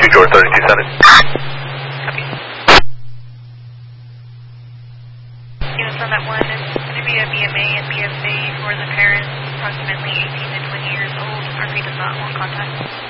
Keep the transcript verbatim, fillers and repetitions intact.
Shore thirty-two seven. Copy. Units on that one, it's going to be a B M A and B S A for the parents, approximately eighteen to twenty years old. R P does not want contact.